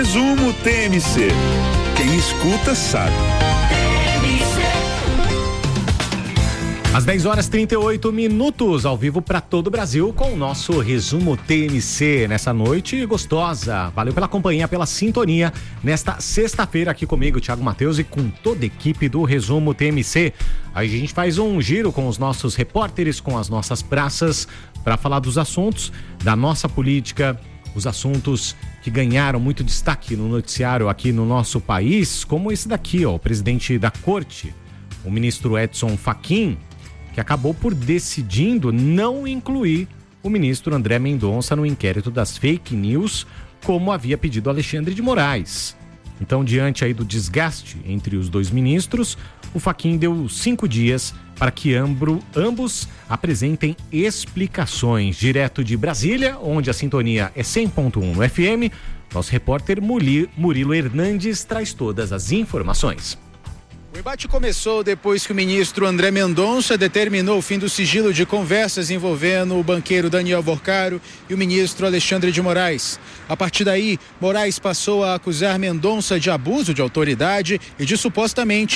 Resumo TMC. Quem escuta sabe. Às 10h38, ao vivo para todo o Brasil, com o nosso Resumo TMC nessa noite gostosa. Valeu pela companhia, pela sintonia nesta sexta-feira aqui comigo, Thiago Matheus, e com toda a equipe do Resumo TMC. Aí a gente faz um giro com os nossos repórteres, com as nossas praças, para falar dos assuntos da nossa política, os assuntos que ganharam muito destaque no noticiário aqui no nosso país, como esse daqui, ó, o presidente da corte, o ministro Edson Fachin, que acabou por decidindo não incluir o ministro André Mendonça no inquérito das fake news, como havia pedido Alexandre de Moraes. Então, diante aí do desgaste entre os dois ministros, o Fachin deu 5 dias para que ambos apresentem explicações. Direto de Brasília, onde a sintonia é 100.1 no FM, nosso repórter Murilo Hernandes traz todas as informações. O embate começou depois que o ministro André Mendonça determinou o fim do sigilo de conversas envolvendo o banqueiro Daniel Vorcaro e o ministro Alexandre de Moraes. A partir daí, Moraes passou a acusar Mendonça de abuso de autoridade e de supostamente